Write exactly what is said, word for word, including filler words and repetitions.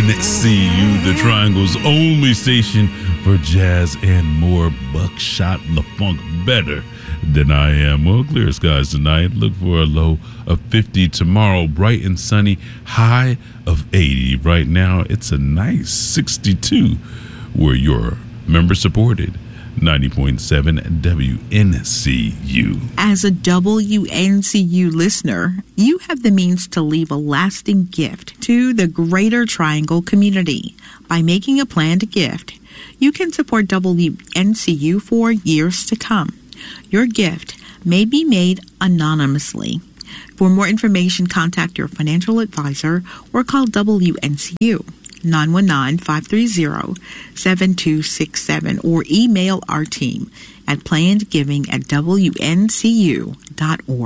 C U, the Triangle's only station for jazz and more. Buckshot LaFunk, better than I am. Well, clear skies tonight. Look for a low of fifty tomorrow. Bright and sunny, high of eighty. Right now, it's a nice sixty-two. We're your member-supported ninety point seven W N C U. As a W N C U listener, you have the means to leave a lasting gift to the Greater Triangle community. By making a planned gift, you can support W N C U for years to come. Your gift may be made anonymously. For more information, contact your financial advisor or call W N C U nine one nine, five three zero, seven two six seven or email our team at plannedgiving at W N C U dot org.